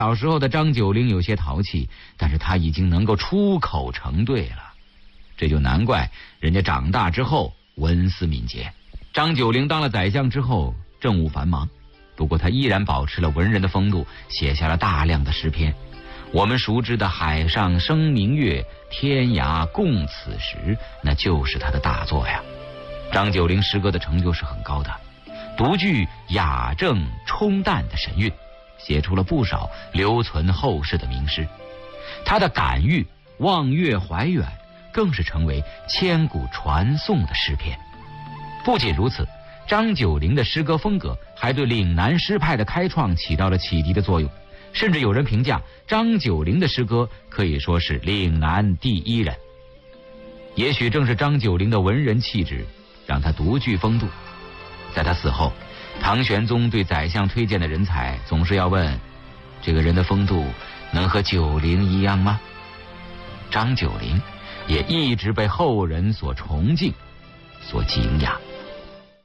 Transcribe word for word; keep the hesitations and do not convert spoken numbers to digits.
小时候的张九龄有些淘气，但是他已经能够出口成对了，这就难怪人家长大之后文思敏捷。张九龄当了宰相之后，政务繁忙，不过他依然保持了文人的风度，写下了大量的诗篇。我们熟知的海上生明月，天涯共此时，那就是他的大作呀。张九龄诗歌的成就是很高的，独具雅正冲淡的神韵，写出了不少留存后世的名诗。他的感郁望月怀远，更是成为千古传颂的诗篇。不仅如此，张九龄的诗歌风格还对岭南诗派的开创起到了启迪的作用，甚至有人评价张九龄的诗歌可以说是岭南第一人。也许正是张九龄的文人气质让他独具风度。在他死后，唐玄宗对宰相推荐的人才总是要问，这个人的风度能和九龄一样吗？张九龄也一直被后人所崇敬，所敬仰。